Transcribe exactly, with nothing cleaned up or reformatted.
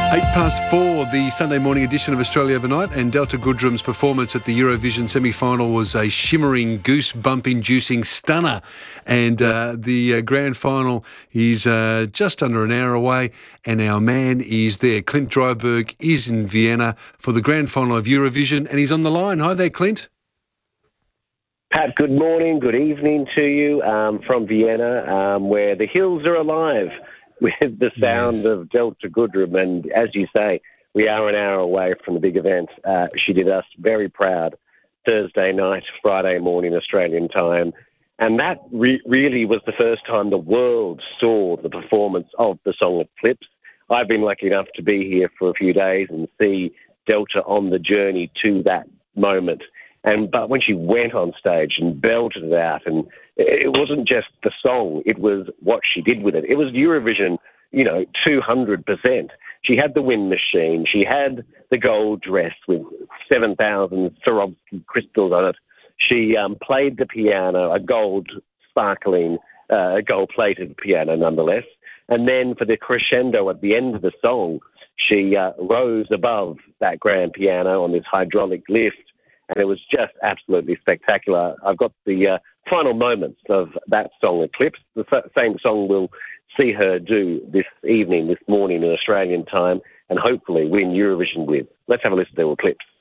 Eight past four, the Sunday morning edition of Australia Overnight, and Delta Goodrum's performance at the Eurovision semi-final was a shimmering, goosebump-inducing stunner. And uh, the uh, grand final is uh, just under an hour away, and our man is there. Clint Dryburgh is in Vienna for the grand final of Eurovision, and he's on the line. Hi there, Clint. Pat, good morning, good evening to you um, from Vienna, um, where the hills are alive with the sound Yes. of Delta Goodrum. And as you say, we are an hour away from the big event. Uh, she did us very proud Thursday night, Friday morning Australian time. And that re- really was the first time the world saw the performance of the song Eclipse. I've been lucky enough to be here for a few days and see Delta on the journey to that moment. And but when she went on stage and belted it out, and it wasn't just the song, it was what she did with it. It was Eurovision, you know, two hundred percent. She had the wind machine. She had the gold dress with seven thousand Swarovski crystals on it. She um, played the piano, a gold sparkling, uh, gold-plated piano nonetheless. And then for the crescendo at the end of the song, she uh, rose above that grand piano on this hydraulic lift. And it was just absolutely spectacular. I've got the uh, final moments of that song, Eclipse. The f- same song we'll see her do this evening, this morning in Australian time, and hopefully win Eurovision with. Let's have a listen to Eclipse.